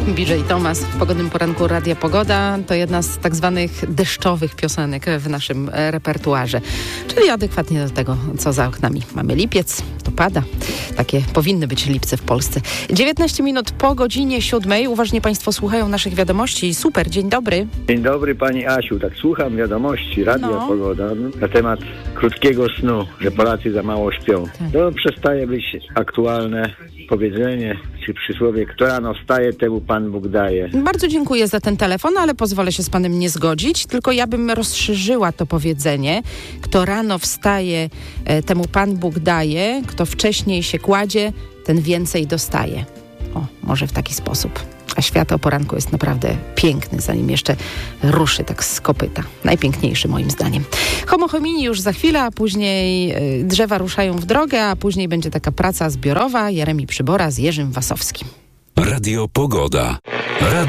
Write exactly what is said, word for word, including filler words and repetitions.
B J Thomas w pogodnym poranku Radia Pogoda to jedna z tak zwanych deszczowych piosenek w naszym repertuarze, czyli adekwatnie do tego, co za oknami. Mamy lipiec, to pada. Takie powinny być lipce w Polsce. dziewiętnaście minut po godzinie siódmej. Uważnie Państwo słuchają naszych wiadomości. Super, dzień dobry. Dzień dobry Pani Asiu. Tak słucham wiadomości Radia No. Pogoda na temat krótkiego snu, że Polacy za mało śpią. Tak. To przestaje być aktualne powiedzenie czy przysłowie, kto rano wstaje, temu Pan Bóg daje. Bardzo dziękuję za ten telefon, ale pozwolę się z Panem nie zgodzić, tylko ja bym rozszerzyła to powiedzenie. Kto rano wstaje, e, temu Pan Bóg daje, kto wcześniej się kładzie, ten więcej dostaje. O, może w taki sposób. A świat o poranku jest naprawdę piękny, zanim jeszcze ruszy tak z kopyta. Najpiękniejszy moim zdaniem. Homo homini już za chwilę, a później y, drzewa ruszają w drogę, a później będzie taka praca zbiorowa Jeremi Przybora z Jerzym Wasowskim. Radio Pogoda. Radio